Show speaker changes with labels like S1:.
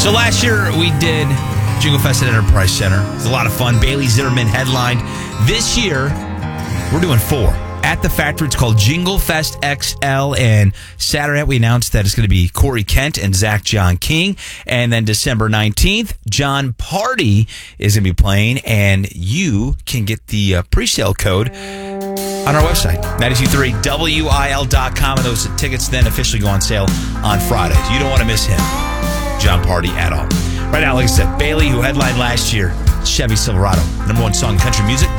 S1: So last year we did Jingle Fest at Enterprise Center. It was a lot of fun. Bailey Zitterman headlined. This year, we're doing 4 at the factory. It's called Jingle Fest XL. And Saturday night, we announced that it's going to be Corey Kent and Zach John King. And then December 19th, John Party is going to be playing. And you can get the pre-sale code on our website, 923wil.com. And those tickets then officially go on sale on Friday. You don't want to miss him, John Party, at all. Right now, like I said, Bailey, who headlined last year, Chevy Silverado, #1 song in country music.